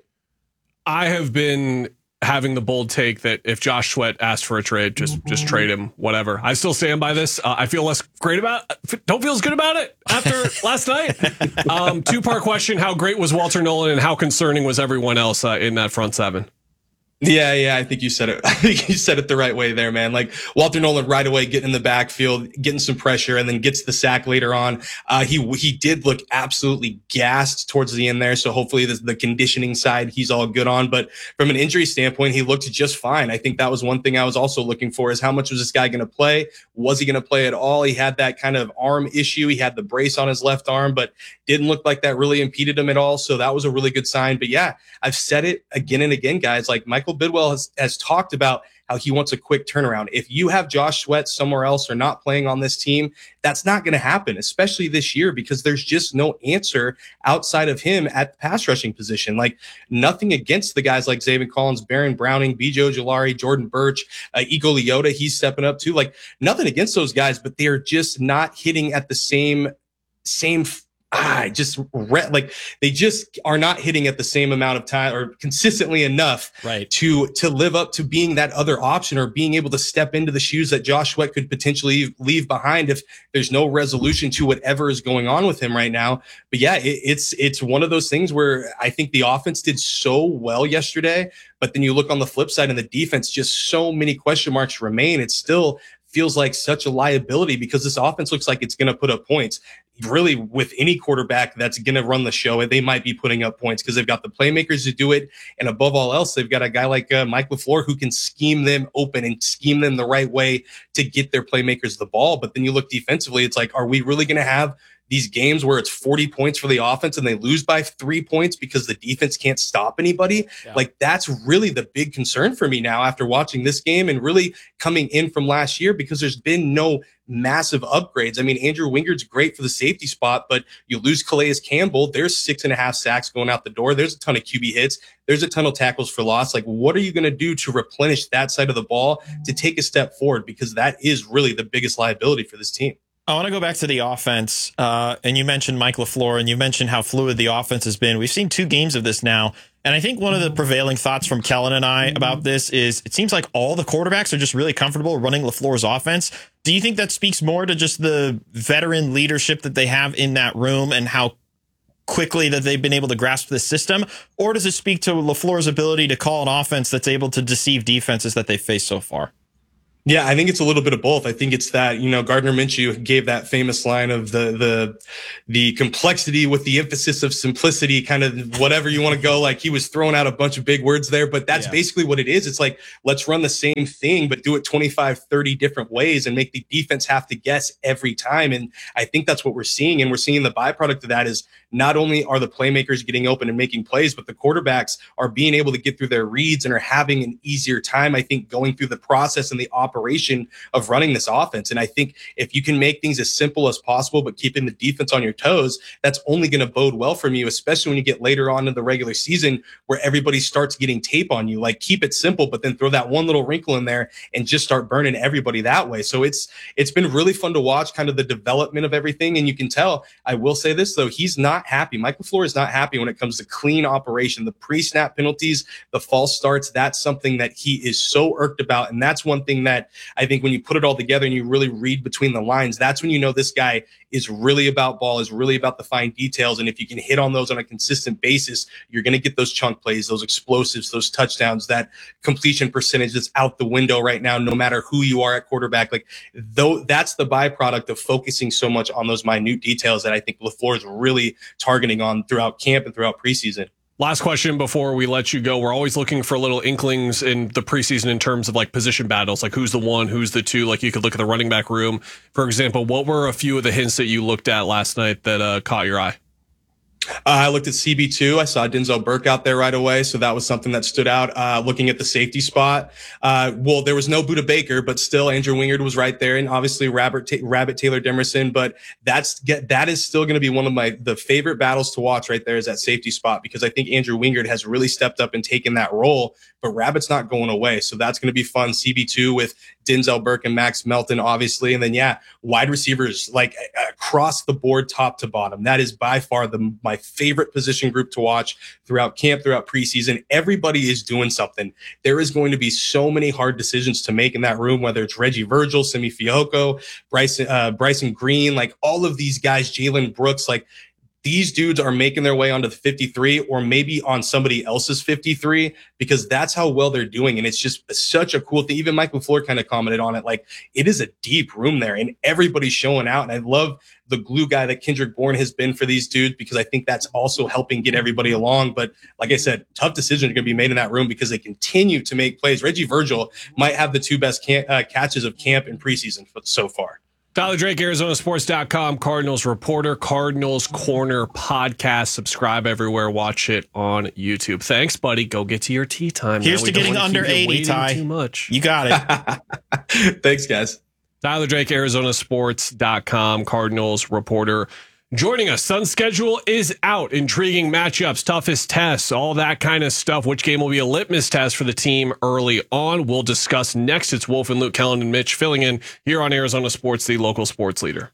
I have been having the bold take that if Josh Sweat asked for a trade, just trade him, whatever. I still stand by this. I feel less great don't feel as good about it after last night. 2-part question. How great was Walter Nolan and how concerning was everyone else in that front seven? Yeah, I think you said it. I think you said it the right way there, man. Like Walter Nolan right away getting in the backfield, getting some pressure, and then gets the sack later on. He did look absolutely gassed towards the end there. So hopefully the conditioning side he's all good on. But from an injury standpoint, he looked just fine. I think that was one thing I was also looking for, is how much was this guy going to play? Was he going to play at all? He had that kind of arm issue. He had the brace on his left arm, but didn't look like that really impeded him at all. So that was a really good sign. But yeah, I've said it again and again, guys. Like Michael Bidwell has talked about how he wants a quick turnaround. If you have Josh Sweat somewhere else or not playing on this team, that's not going to happen, especially this year, because there's just no answer outside of him at the pass rushing position. Like nothing against the guys like Zaven Collins, Baron Browning, Bijo Ojulari, Jordan Birch, Iko Leota, he's stepping up too. Like nothing against those guys, but they're just not hitting at the same they just are not hitting at the same amount of time or consistently enough, right, to live up to being that other option or being able to step into the shoes that Josh Sweat could potentially leave behind if there's no resolution to whatever is going on with him right now. But yeah, it's one of those things where I think the offense did so well yesterday, but then you look on the flip side and the defense, just so many question marks remain. It still feels like such a liability because this offense looks like it's going to put up points. Really, with any quarterback that's going to run the show, they might be putting up points because they've got the playmakers to do it. And above all else, they've got a guy like Mike LaFleur who can scheme them open and scheme them the right way to get their playmakers the ball. But then you look defensively, it's like, are we really going to have these games where it's 40 points for the offense and they lose by 3 points because the defense can't stop anybody. Yeah. Like, that's really the big concern for me now after watching this game and really coming in from last year, because there's been no massive upgrades. I mean, Andrew Wingard's great for the safety spot, but you lose Calais Campbell. There's 6.5 sacks going out the door. There's a ton of QB hits. There's a ton of tackles for loss. Like, what are you going to do to replenish that side of the ball to take a step forward? Because that is really the biggest liability for this team. I want to go back to the offense. And you mentioned Mike LaFleur, and you mentioned how fluid the offense has been. We've seen 2 games of this now. And I think one of the prevailing thoughts from Kellen and I about this is it seems like all the quarterbacks are just really comfortable running LaFleur's offense. Do you think that speaks more to just the veteran leadership that they have in that room and how quickly that they've been able to grasp this system? Or does it speak to LaFleur's ability to call an offense that's able to deceive defenses that they've faced so far? Yeah, I think it's a little bit of both. I think it's that, Gardner Minshew gave that famous line of the complexity with the emphasis of simplicity, kind of whatever you want to go. Like, he was throwing out a bunch of big words there, but that's basically what it is. It's like, let's run the same thing, but do it 25, 30 different ways and make the defense have to guess every time. And I think that's what we're seeing. And we're seeing the byproduct of that is not only are the playmakers getting open and making plays, but the quarterbacks are being able to get through their reads and are having an easier time, I think, going through the process and the operation of running this offense. And I think if you can make things as simple as possible, but keeping the defense on your toes, that's only going to bode well from you, especially when you get later on in the regular season where everybody starts getting tape on you. Like, keep it simple, but then throw that one little wrinkle in there and just start burning everybody that way. So it's been really fun to watch kind of the development of everything. And you can tell, I will say this though, he's not happy. Mike LaFleur is not happy when it comes to clean operation, the pre-snap penalties, the false starts. That's something that he is so irked about. And that's one thing that I think when you put it all together and you really read between the lines, that's when you know this guy is really about ball, is really about the fine details. And if you can hit on those on a consistent basis, you're going to get those chunk plays, those explosives, those touchdowns, that completion percentage that's out the window right now, no matter who you are at quarterback. Like, though, that's the byproduct of focusing so much on those minute details that I think LaFleur is really targeting on throughout camp and throughout preseason. Last question before we let you go. We're always looking for little inklings in the preseason in terms of like position battles, like who's the one, who's the two. Like, you could look at the running back room, for example. What were a few of the hints that you looked at last night that caught your eye? I looked at CB2. I saw Denzel Burke out there right away, so that was something that stood out. Looking at the safety spot, well, there was no Budda Baker, but still Andrew Wingard was right there, and obviously Rabbit Taylor Demerson. But that is still going to be one of the favorite battles to watch right there, is that safety spot, because I think Andrew Wingard has really stepped up and taken that role, but Rabbit's not going away, so that's going to be fun. CB2 with Denzel Burke and Max Melton, obviously, and then wide receivers like across the board, top to bottom. That is by far my favorite position group to watch throughout camp, throughout preseason. Everybody is doing something. There is going to be so many hard decisions to make in that room, whether it's Reggie Virgil, Simi Fehoko, Bryson Green, like all of these guys, Jalen Brooks, like these dudes are making their way onto the 53 or maybe on somebody else's 53, because that's how well they're doing. And it's just such a cool thing. Even Mike LaFleur kind of commented on it. Like, it is a deep room there and everybody's showing out. And I love the glue guy that Kendrick Bourne has been for these dudes, because I think that's also helping get everybody along. But like I said, tough decisions are going to be made in that room because they continue to make plays. Reggie Virgil might have the 2 best catches of camp in preseason so far. Tyler Drake, ArizonaSports.com, Cardinals reporter, Cardinals Corner podcast. Subscribe everywhere. Watch it on YouTube. Thanks, buddy. Go get to your tea time. Here's to getting under 80, Ty. Too much. You got it. Thanks, guys. Tyler Drake, ArizonaSports.com, Cardinals reporter. Joining us, Sun's schedule is out. Intriguing matchups, toughest tests, all that kind of stuff. Which game will be a litmus test for the team early on? We'll discuss next. It's Wolf and Luke, Kellen and Mitch filling in here on Arizona Sports, the local sports leader.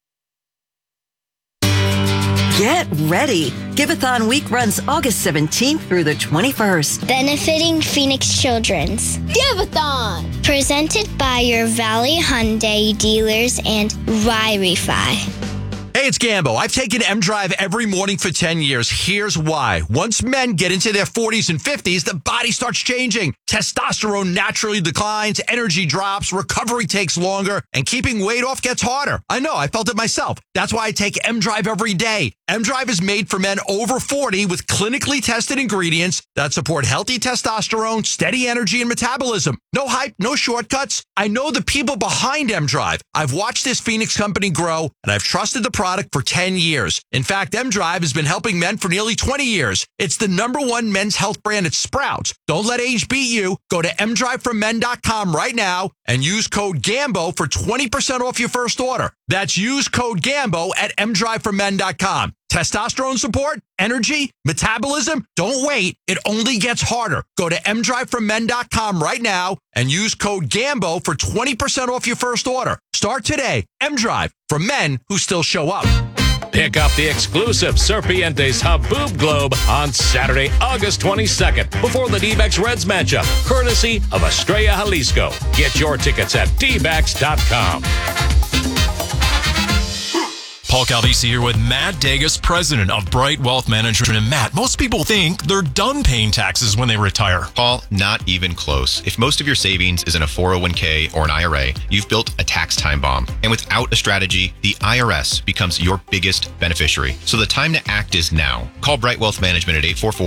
Get ready. Giveathon week runs August 17th through the 21st. Benefiting Phoenix Children's. Giveathon! Presented by your Valley Hyundai dealers and Wi-Fi. Hey, it's Gambo. I've taken M-Drive every morning for 10 years. Here's why. Once men get into their 40s and 50s, the body starts changing. Testosterone naturally declines, energy drops, recovery takes longer, and keeping weight off gets harder. I know, I felt it myself. That's why I take M-Drive every day. M-Drive is made for men over 40 with clinically tested ingredients that support healthy testosterone, steady energy, and metabolism. No hype, no shortcuts. I know the people behind M-Drive. I've watched this Phoenix company grow, and I've trusted the product product for 10 years. In fact, M-Drive has been helping men for nearly 20 years. It's the #1 men's health brand at Sprouts. Don't let age beat you. Go to mdriveformen.com right now and use code GAMBO for 20% off your first order. That's use code GAMBO at mdriveformen.com. Testosterone support, energy, metabolism, don't wait. It only gets harder. Go to mdriveformen.com right now and use code GAMBO for 20% off your first order. Start today. M-Drive, for men who still show up. Pick up the exclusive Serpientes Haboob Globe on Saturday, August 22nd, before the D-backs Reds matchup, courtesy of Estrella Jalisco. Get your tickets at dbacks.com. Paul Calvisi here with Matt Degas, president of Bright Wealth Management. And Matt, most people think they're done paying taxes when they retire. Paul, not even close. If most of your savings is in a 401k or an IRA, you've built a tax time bomb. And without a strategy, the IRS becomes your biggest beneficiary. So the time to act is now. Call Bright Wealth Management at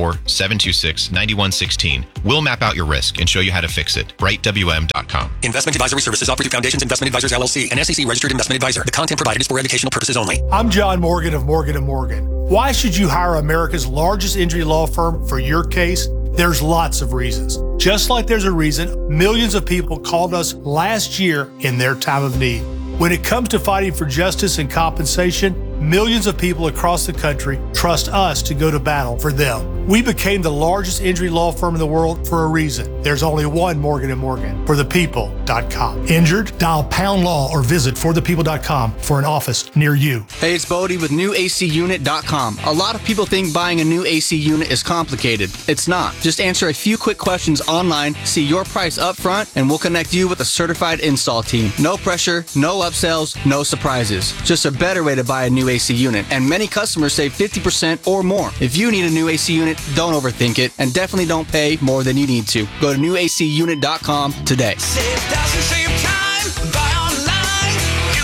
844-726-9116. We'll map out your risk and show you how to fix it. BrightWM.com. Investment advisory services offered through Foundations Investment Advisors LLC, an SEC registered investment advisor. The content provided is for educational purposes only. I'm John Morgan of Morgan & Morgan. Why should you hire America's largest injury law firm for your case? There's lots of reasons. Just like there's a reason millions of people called us last year in their time of need. When it comes to fighting for justice and compensation, millions of people across the country trust us to go to battle for them. We became the largest injury law firm in the world for a reason. There's only one Morgan & Morgan, forthepeople.com. Injured? Dial #law or visit forthepeople.com for an office near you. Hey, it's Bodie with newacunit.com. A lot of people think buying a new AC unit is complicated. It's not. Just answer a few quick questions online, see your price up front, and we'll connect you with a certified install team. No pressure, no upsells, no surprises. Just a better way to buy a new AC unit. And many customers save 50% or more. If you need a new AC unit, don't overthink it, and definitely don't pay more than you need to. Go to newacunit.com today. Save thousands, save time, buy online,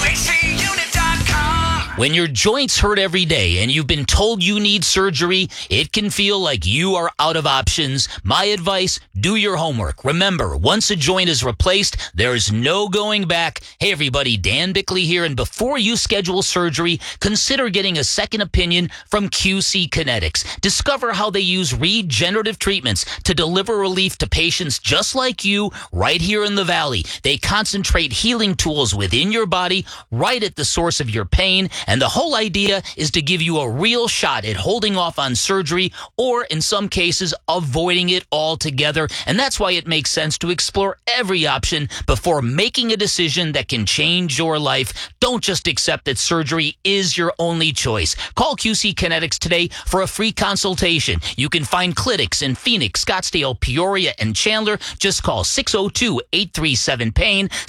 newacunit.com. When your joints hurt every day and you've been told you need surgery, it can feel like you are out of options. My advice, do your homework. Remember, once a joint is replaced, there's no going back. Hey everybody, Dan Bickley here, and before you schedule surgery, consider getting a second opinion from QC Kinetics. Discover how they use regenerative treatments to deliver relief to patients just like you right here in the Valley. They concentrate healing tools within your body right at the source of your pain, and the whole idea is to give you a real shot at holding off on surgery or, in some cases, avoiding it altogether. And that's why it makes sense to explore every option before making a decision that can change your life. Don't just accept that surgery is your only choice. Call QC Kinetics today for a free consultation. You can find clinics in Phoenix, Scottsdale, Peoria, and Chandler. Just call 602-837-PAIN,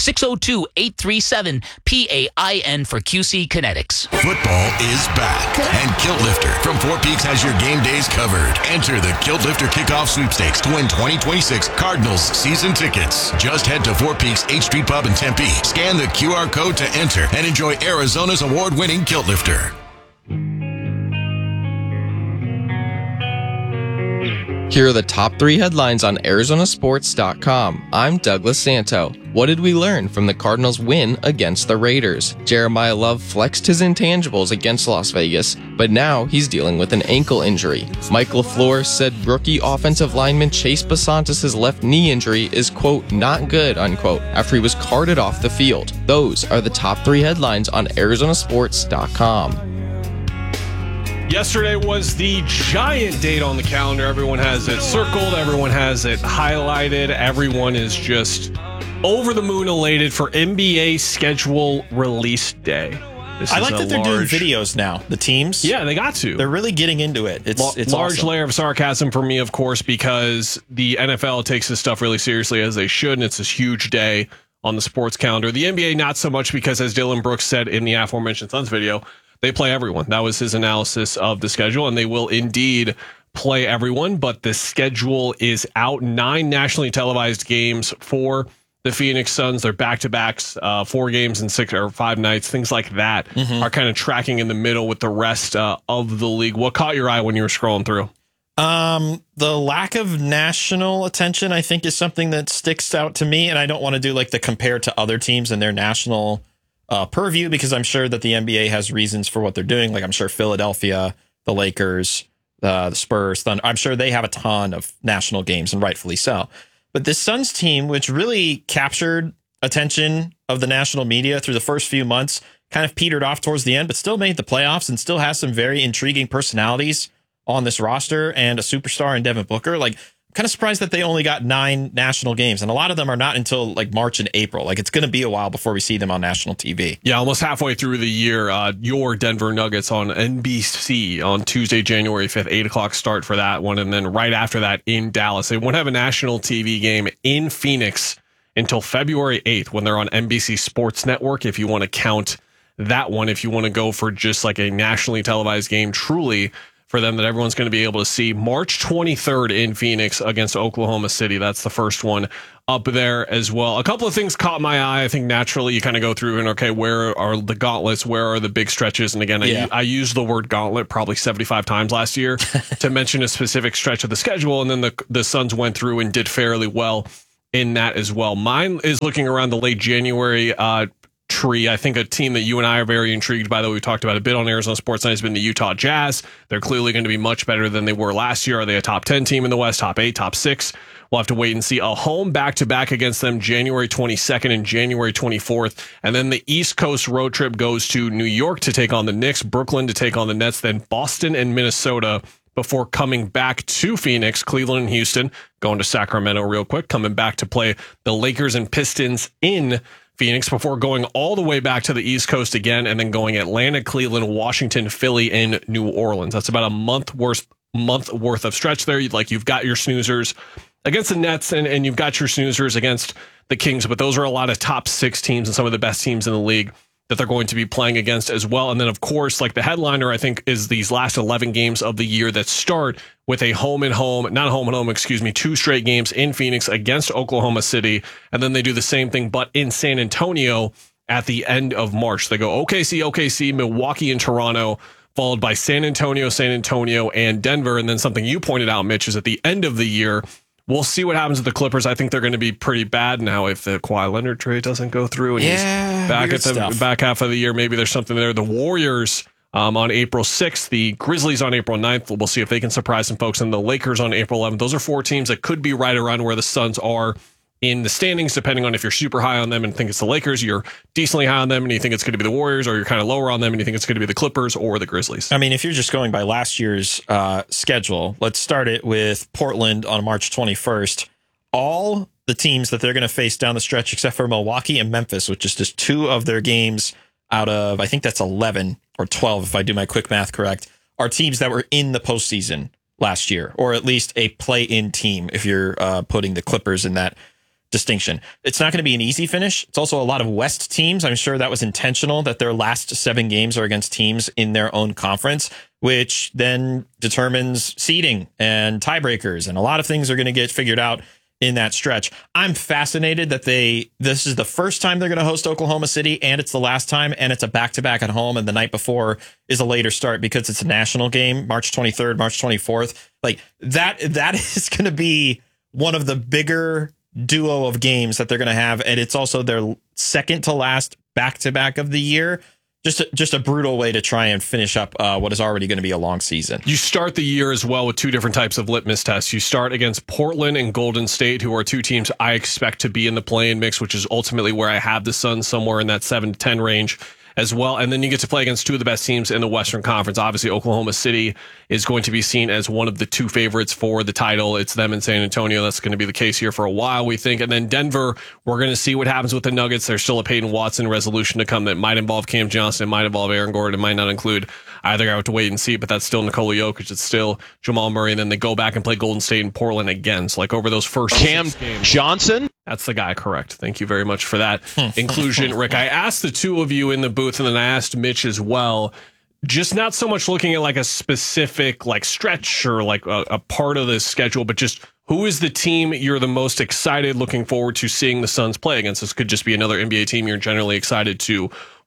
602-837-PAIN for QC Kinetics. Football is back, and Kilt Lifter from Four Peaks has your game days covered. Enter the Kilt Lifter Kickoff Sweepstakes to win 2026 Cardinals season tickets. Just head to Four Peaks 8th Street Pub in Tempe, scan the QR code to enter, and enjoy Arizona's award-winning Kilt Lifter. Here are the top 3 headlines on Arizonasports.com. I'm Douglas Santo. What did we learn from the Cardinals' win against the Raiders? Jeremiah Love flexed his intangibles against Las Vegas, but now he's dealing with an ankle injury. Mike LaFleur said rookie offensive lineman Chase Basantis' left knee injury is, quote, not good, unquote, after he was carted off the field. Those are the top 3 headlines on Arizonasports.com. Yesterday was the giant date on the calendar. Everyone has it circled. Everyone has it highlighted. Everyone is just over the moon elated for NBA schedule release day. I like that they're doing videos now. The teams. Yeah, they got to. They're really getting into it. It's large awesome. layer of sarcasm for me, of course, because the NFL takes this stuff really seriously, as they should, and it's this huge day on the sports calendar. The NBA, not so much, because as Dylan Brooks said in the aforementioned Suns video, they play everyone. That was his analysis of the schedule, and they will indeed play everyone, but the schedule is out. 9 nationally televised games for the Phoenix Suns. They're back-to-backs, 4 games in 6 or 5 nights. Things like that are kind of tracking in the middle with the rest of the league. What caught your eye when you were scrolling through? The lack of national attention, I think, is something that sticks out to me, and I don't want to do like the compare to other teams and their national purview, because I'm sure that the NBA has reasons for what they're doing. Like I'm sure Philadelphia, the Lakers, the Spurs, Thunder, I'm sure they have a ton of national games, and rightfully so. But this Suns team, which really captured attention of the national media through the first few months, kind of petered off towards the end, but still made the playoffs and still has some very intriguing personalities on this roster and a superstar in Devin Booker. Like, I'm kind of surprised that they only got 9 national games, and a lot of them are not until like March and April. Like, it's going to be a while before we see them on national TV. Yeah, almost halfway through the year. Your Denver Nuggets on NBC on Tuesday, January 5th, 8 o'clock start for that one. And then right after that in Dallas. They won't have a national TV game in Phoenix until February 8th when they're on NBC Sports Network, if you want to count that one, if you want to go for just like a nationally televised game truly for them that everyone's going to be able to see. March 23rd in Phoenix against Oklahoma City. That's the first one up there as well. A couple of things caught my eye. I think naturally you kind of go through and, okay, where are the gauntlets? Where are the big stretches? And again, I used the word gauntlet probably 75 times last year to mention a specific stretch of the schedule. And then the Suns went through and did fairly well in that as well. Mine is looking around the late January tree. I think a team that you and I are very intrigued by, that we talked about a bit on Arizona Sports Night, has been the Utah Jazz. They're clearly going to be much better than they were last year. Are they a top 10 team in the West, top 8, top 6? We'll have to wait and see. A home back-to-back against them January 22nd and January 24th. And then the East Coast road trip goes to New York to take on the Knicks, Brooklyn to take on the Nets, then Boston and Minnesota before coming back to Phoenix, Cleveland and Houston, going to Sacramento real quick, coming back to play the Lakers and Pistons in Phoenix before going all the way back to the East Coast again, and then going Atlanta, Cleveland, Washington, Philly, and New Orleans. That's about a month worth of stretch there. Like, you've got your snoozers against the Nets and you've got your snoozers against the Kings, but those are a lot of top 6 teams and some of the best teams in the league that they're going to be playing against as well. And then, of course, like the headliner, I think, is these last 11 games of the year that start with a two straight games in Phoenix against Oklahoma City. And then they do the same thing, but in San Antonio at the end of March. They go OKC, Milwaukee, and Toronto, followed by San Antonio, and Denver. And then something you pointed out, Mitch, is at the end of the year, we'll see what happens with the Clippers. I think they're going to be pretty bad now if the Kawhi Leonard trade doesn't go through and he's back at the back half of the year. Maybe there's something there. The Warriors on April 6th, the Grizzlies on April 9th. We'll see if they can surprise some folks. And the Lakers on April 11th. Those are 4 teams that could be right around where the Suns are in the standings, depending on if you're super high on them and think it's the Lakers, you're decently high on them and you think it's going to be the Warriors, or you're kind of lower on them and you think it's going to be the Clippers or the Grizzlies. I mean, if you're just going by last year's schedule, let's start it with Portland on March 21st. All the teams that they're going to face down the stretch, except for Milwaukee and Memphis, which is just 2 of their games out of, I think that's 11 or 12, if I do my quick math correct, are teams that were in the postseason last year, or at least a play-in team, if you're putting the Clippers in that distinction. It's not going to be an easy finish. It's also a lot of West teams. I'm sure that was intentional, that their last 7 games are against teams in their own conference, which then determines seeding and tiebreakers, and a lot of things are going to get figured out in that stretch. I'm fascinated that this is the first time they're going to host Oklahoma City, and it's the last time, and it's a back-to-back at home, and the night before is a later start because it's a national game, March 23rd, March 24th. Like, that is going to be one of the bigger duo of games that they're going to have, and it's also their second to last back-to-back of the year. Just a brutal way to try and finish up what is already going to be a long season. You start the year as well with 2 different types of litmus tests. You start against Portland and Golden State, who are 2 teams I expect to be in the play-in mix, which is ultimately where I have the Suns somewhere in that 7-10 range as well. And then you get to play against 2 of the best teams in the Western Conference. Obviously, Oklahoma City is going to be seen as one of the 2 favorites for the title. It's them in San Antonio. That's going to be the case here for a while, we think. And then Denver, we're going to see what happens with the Nuggets. There's still a Peyton Watson resolution to come that might involve Cam Johnson, it might involve Aaron Gordon, it might not include either. I have to wait and see, but that's still Nikola Jokic. It's still Jamal Murray. And then they go back and play Golden State and Portland again. So like over those first Cam Johnson? That's the guy, correct. Thank you very much for that inclusion, Rick. I asked the 2 of you in the booth, and then I asked Mitch as well, just not so much looking at like a specific like stretch or like a part of the schedule, but just who is the team you're the most excited looking forward to seeing the Suns play against? This could just be another NBA team you're generally excited to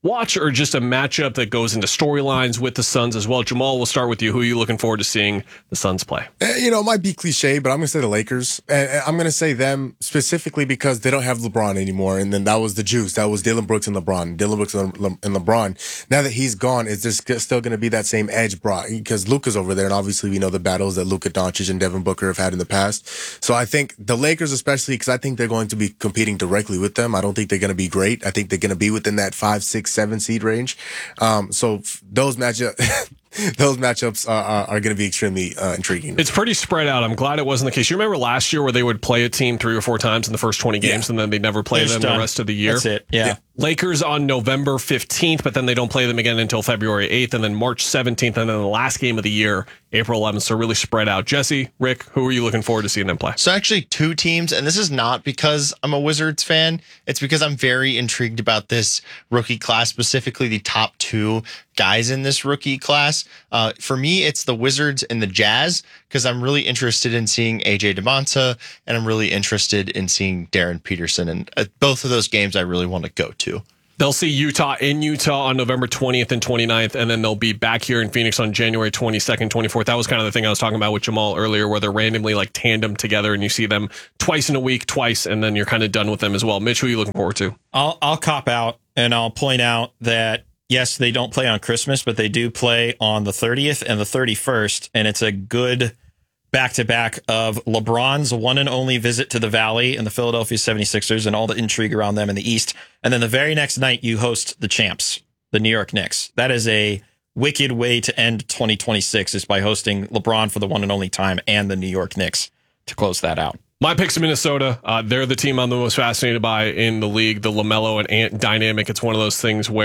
watch, or just a matchup that goes into storylines with the Suns as well? Jamal, we'll start with you. Who are you looking forward to seeing the Suns play? It might be cliche, but I'm going to say the Lakers. And I'm going to say them specifically because they don't have LeBron anymore. And then that was the juice. That was Dillon Brooks and LeBron. Dillon Brooks and LeBron. Now that he's gone, is there still going to be that same edge brought? Because Luka's over there, and obviously we know the battles that Luka Doncic and Devin Booker have had in the past. So I think the Lakers, especially because I think they're going to be competing directly with them. I don't think they're going to be great. I think they're going to be within that 5, 6, 7 seed range. So those matchups are going to be extremely intriguing. It's pretty spread out. I'm glad it wasn't the case. You remember last year where they would play a team 3 or 4 times in the first 20 games and then they'd never play them the rest of the year? That's it. Yeah. Lakers on November 15th, but then they don't play them again until February 8th, and then March 17th, and then the last game of the year, April 11th. So really spread out. Jesse, Rick, who are you looking forward to seeing them play? So actually 2 teams, and this is not because I'm a Wizards fan. It's because I'm very intrigued about this rookie class, specifically the top 2 guys in this rookie class. For me, it's the Wizards and the Jazz, because I'm really interested in seeing AJ DeMonta, and I'm really interested in seeing Darren Peterson. And both of those games I really want to go to. They'll see Utah in Utah on November 20th and 29th, and then they'll be back here in Phoenix on January 22nd, 24th. That was kind of the thing I was talking about with Jamal earlier, where they're randomly like tandem together, and you see them twice in a week, and then you're kind of done with them as well. Mitch, who are you looking forward to? I'll cop out, and I'll point out that, yes, they don't play on Christmas, but they do play on the 30th and the 31st, and it's a good back-to-back of LeBron's one and only visit to the Valley and the Philadelphia 76ers and all the intrigue around them in the East. And then the very next night, you host the champs, the New York Knicks. That is a wicked way to end 2026, is by hosting LeBron for the one and only time and the New York Knicks to close that out. My pick's Minnesota. They're the team I'm the most fascinated by in the league, the LaMelo and Ant dynamic. It's one of those things where